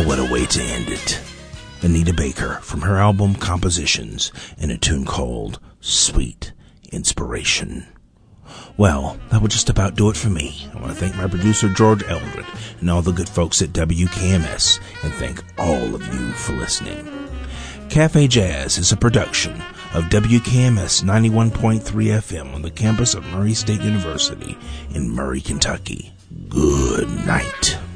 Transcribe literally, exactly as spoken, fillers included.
Oh, what a way to end it. Anita Baker from her album Compositions in a tune called Sweet Inspiration. Well, that will just about do it for me. I want to thank my producer George Eldred and all the good folks at W K M S, and thank all of you for listening. Cafe Jazz is a production of W K M S ninety-one point three F M on the campus of Murray State University in Murray, Kentucky. Good night.